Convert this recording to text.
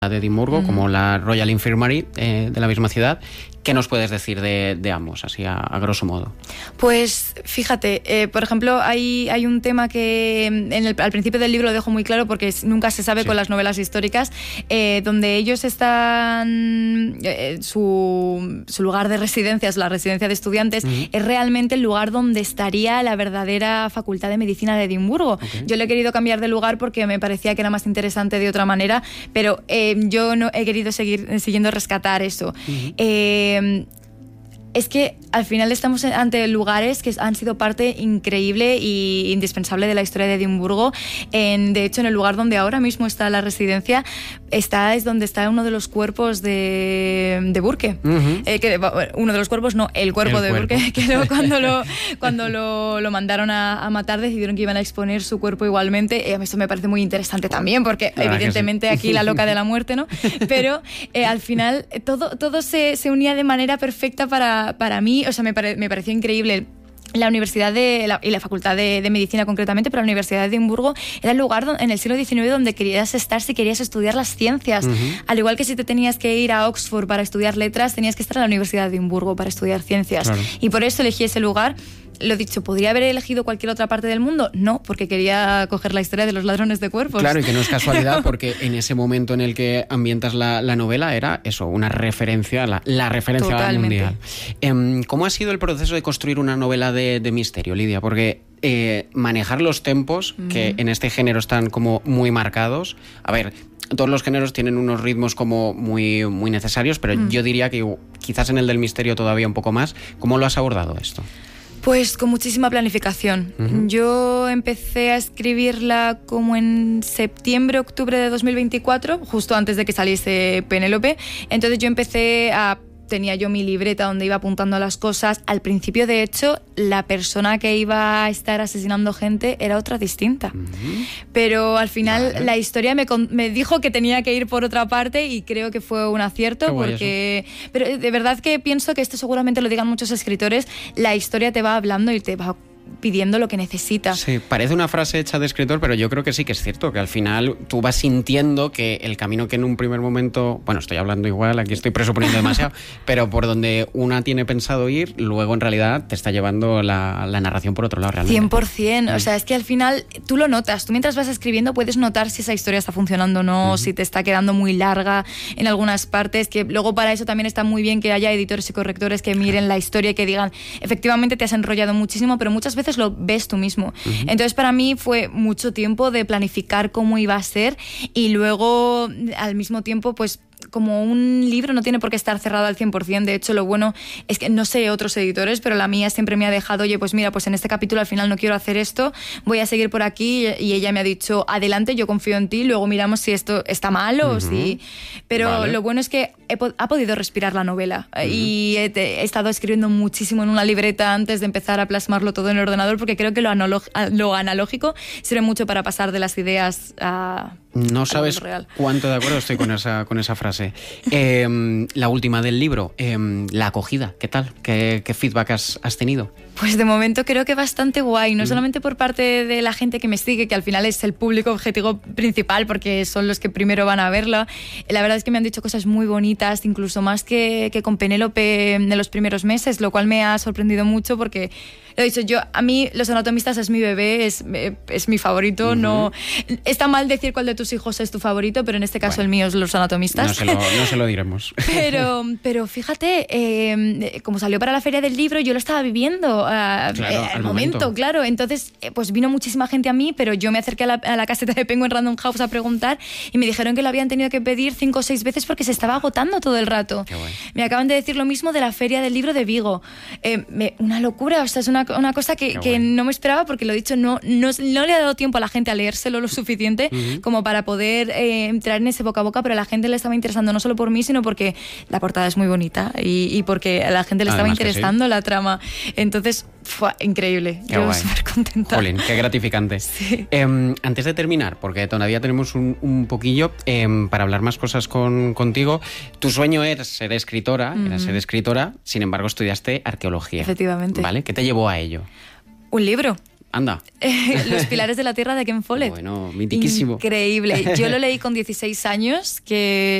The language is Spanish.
de Edimburgo, como la Royal Infirmary de la misma ciudad. ¿Qué nos puedes decir de ambos, así a grosso modo? Pues fíjate, por ejemplo, hay un tema que al principio del libro lo dejo muy claro porque nunca se sabe con las novelas históricas, donde ellos están, su lugar de residencia es la residencia de estudiantes, es realmente el lugar donde estaría la verdadera Facultad de Medicina de Edimburgo. Yo le he querido cambiar de lugar porque me parecía que era más interesante de otra manera, pero yo no he querido siguiendo rescatar eso. Es que al final estamos ante lugares que han sido parte increíble e indispensable de la historia de Edimburgo. De hecho, en el lugar donde ahora mismo está la residencia, es donde está uno de los cuerpos de Burke. Uno de los cuerpos, no, el cuerpo de Burke, que luego cuando lo mandaron a matar, decidieron que iban a exponer su cuerpo igualmente. Esto me parece muy interesante también, porque evidentemente aquí la loca de la muerte, ¿no? Pero al final todo se unía de manera perfecta para mí. O sea, me pareció increíble. La universidad y la facultad de medicina concretamente, pero la Universidad de Edimburgo era el lugar en el siglo XIX donde querías estar si querías estudiar las ciencias. Al igual que si te tenías que ir a Oxford para estudiar letras, tenías que estar en la Universidad de Edimburgo para estudiar ciencias. Claro. Y por eso elegí ese lugar. Lo dicho, ¿podría haber elegido cualquier otra parte del mundo? No, porque quería coger la historia de los ladrones de cuerpos. Claro, y que no es casualidad, porque en ese momento en el que ambientas la novela era eso, una referencia, la referencia mundial. ¿Cómo ha sido el proceso de construir una novela de misterio, Lidia? Porque manejar los tempos, que en este género están como muy marcados. A ver, todos los géneros tienen unos ritmos como muy, muy necesarios, pero yo diría que quizás en el del misterio todavía un poco más. ¿Cómo lo has abordado esto? Pues con muchísima planificación. Yo empecé a escribirla como en septiembre, octubre de 2024, justo antes de que saliese Penélope. Entonces yo tenía yo mi libreta donde iba apuntando las cosas. Al principio, de hecho, la persona que iba a estar asesinando gente era otra distinta. Pero al final la historia me dijo que tenía que ir por otra parte y creo que fue un acierto. Pero de verdad que pienso que esto seguramente lo digan muchos escritores. La historia te va hablando y te va pidiendo lo que necesita. Sí, parece una frase hecha de escritor, pero yo creo que sí que es cierto, que al final tú vas sintiendo que el camino que en un primer momento, bueno, estoy hablando igual, aquí estoy presuponiendo demasiado, pero por donde una tiene pensado ir, luego en realidad te está llevando la narración por otro lado realmente. 100%, o sea, es que al final tú lo notas, tú mientras vas escribiendo puedes notar si esa historia está funcionando o no, si te está quedando muy larga en algunas partes, que luego para eso también está muy bien que haya editores y correctores que miren la historia y que digan, efectivamente te has enrollado muchísimo, pero muchas veces lo ves tú mismo. Entonces para mí fue mucho tiempo de planificar cómo iba a ser y luego al mismo tiempo pues como un libro no tiene por qué estar cerrado al 100%. De hecho, lo bueno es que no sé otros editores, pero la mía siempre me ha dejado, oye, pues mira, pues en este capítulo al final no quiero hacer esto, voy a seguir por aquí, y ella me ha dicho, adelante, yo confío en ti, luego miramos si esto está mal o si... Pero lo bueno es que ha podido respirar la novela y he estado escribiendo muchísimo en una libreta antes de empezar a plasmarlo todo en el ordenador, porque creo que lo analógico sirve mucho para pasar de las ideas a... No sabes cuánto de acuerdo estoy con esa frase. La última del libro, la acogida, ¿qué tal? ¿Qué feedback has tenido? Pues de momento creo que bastante guay, no solamente por parte de la gente que me sigue, que al final es el público objetivo principal porque son los que primero van a verla. La verdad es que me han dicho cosas muy bonitas, incluso más que con Penélope en los primeros meses, lo cual me ha sorprendido mucho porque, lo he dicho yo, a mí Los Anatomistas es mi bebé, es mi favorito. No está mal decir cuál de tus hijos es tu favorito, pero en este caso el mío es Los Anatomistas. No se lo diremos. Pero fíjate, como salió para la Feria del Libro, yo lo estaba viviendo al momento, claro. Entonces, pues vino muchísima gente a mí, pero yo me acerqué a la caseta de Penguin Random House a preguntar y me dijeron que lo habían tenido que pedir 5 o 6 veces porque se estaba agotando todo el rato. Qué guay. Me acaban de decir lo mismo de la Feria del Libro de Vigo. Una locura, o sea, es una cosa que no me esperaba porque, lo dicho, no le ha dado tiempo a la gente a leérselo lo suficiente como para poder entrar en ese boca a boca, pero a la gente le estaba interesando no solo por mí, sino porque la portada es muy bonita y porque a la gente le estaba interesando la trama. Entonces, fue increíble. Qué yo guay. súper contenta. Jolín, qué gratificante. Sí. Antes de terminar, porque todavía tenemos un poquillo para hablar más cosas contigo, tu sueño era ser escritora, sin embargo estudiaste arqueología. Efectivamente. ¿Vale? ¿Qué te llevó a ello? Un libro. Anda. Los pilares de la tierra de Ken Follett. Bueno, mitiquísimo. Increíble. Yo lo leí con 16 años, que